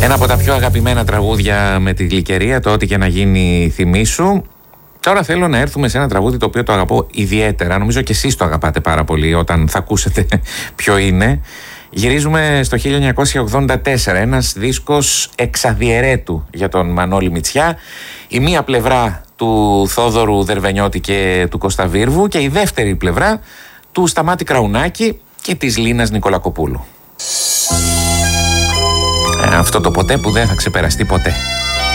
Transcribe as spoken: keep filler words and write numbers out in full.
Ένα από τα πιο αγαπημένα τραγούδια με τη Γλυκερία, το «Ό,τι και να γίνει θυμήσου». Τώρα θέλω να έρθουμε σε ένα τραγούδι το οποίο το αγαπώ ιδιαίτερα. Νομίζω και εσείς το αγαπάτε πάρα πολύ όταν θα ακούσετε ποιο είναι. Γυρίζουμε στο χίλια εννιακόσια ογδόντα τέσσερα, ένας δίσκος εξαδιαιρέτου για τον Μανώλη Μητσιά. Η μία πλευρά του Θόδωρου Δερβενιώτη και του Κώστα Βίρβου και η δεύτερη πλευρά του Σταμάτη Κραουνάκη και της Λίνας Νικολακοπούλου. Ε, αυτό το ποτέ που δεν θα ξεπεραστεί ποτέ.